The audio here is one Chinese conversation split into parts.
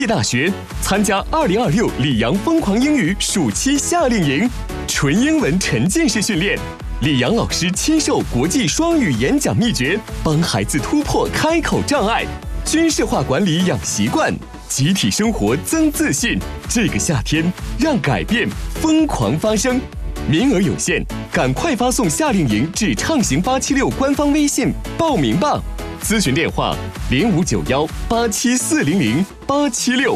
大学参加2026里昂疯狂英语暑期夏令营，纯英文沉浸式训练，李阳老师亲授国际双语演讲秘诀，帮孩子突破开口障碍，军事化管理养习惯，集体生活增自信。这个夏天，让改变疯狂发生，名额有限，赶快发送夏令营至畅行876官方微信报名吧。咨询电话059187400876。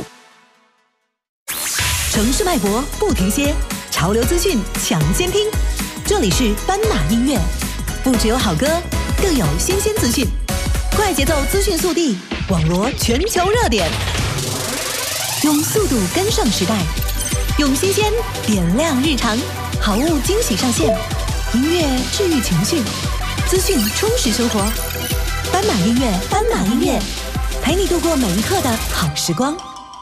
城市脉搏不停歇，潮流资讯抢先听。这里是斑马音乐，不只有好歌，更有新鲜资讯，快节奏资讯速递，网罗全球热点，用速度跟上时代，用新鲜点亮日常，好物惊喜上线，音乐治愈情绪，资讯充实生活。斑马音乐，斑马音乐，陪你度过每一刻的好时光。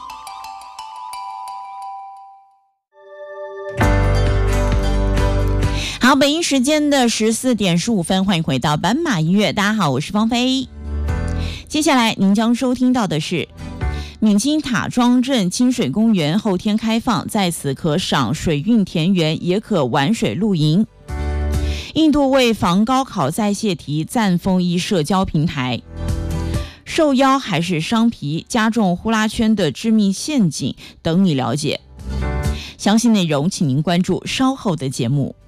好，北京时间的14点15分，欢迎回到斑马音乐。大家好，我是芳菲。接下来您将收听到的是闽清塔庄镇清水公园后天开放，在此可赏水韵田园，也可玩水露营。印度为防高考再泄题，暂封一社交平台。受邀还是商皮，加重呼啦圈的致命陷阱，等你了解。详细内容请您关注稍后的节目。